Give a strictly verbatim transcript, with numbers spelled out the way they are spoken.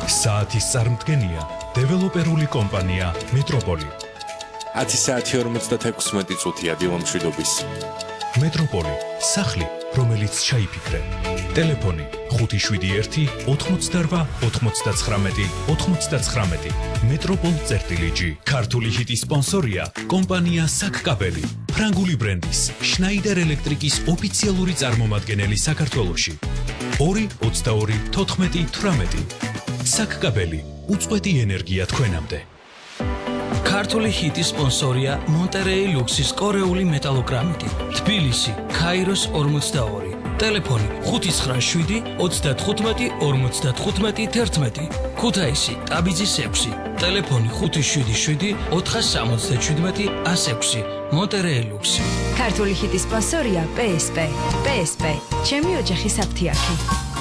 საათის წარმდგენია დეველოპერული კომპანია მეტროპოლი. ათი საათი ორმოცდაექვსმეტი წუთია დილამშვიდობის. მეტროპოლი, სახლი, რომელიც ჩაიფიქრე. ტელეფონი ხუთი შვიდი ერთი ოთხმოცდაორვა ოთხმოცდაცხრამეტი ოთხმოცდაცხრამეტი. მეტროპოლ წერტილიჯი. ქართული ჰიტის სპონსორია კომპანია საკკაბელი. ფრანგული ბრენდის შნაიდერ ელექტრიკის ოფიციალური წარმომადგენელი საქართველოში. ორი ოცდაორი თოთხმეტი თვრამეტი. საკკაბელი, უწყვეტი ენერგია თქვენამდე. ქართული ჰიტის სპონსორია მონტერეი ლუქსის კორეული მეტალოგრამიტი. თბილისი, ქაიროს ორმოცდაორი. ტელეფონი ხუთი ცხრა შვიდი ოცდათხუთმეტი ორმოცდათხუთმეტი თერთმეტი. ქუთაისი, ტაბიძის ექვსი. ტელეფონი ხუთი შვიდი შვიდი ოთხასამოცდაშვიდმეტი ას ექვსი. მონტერეი ლუქსი. ქართული ჰიტის სპონსორია პე ეს პე. პე ეს პე, ჩემი ოჯახის აფთიაქი.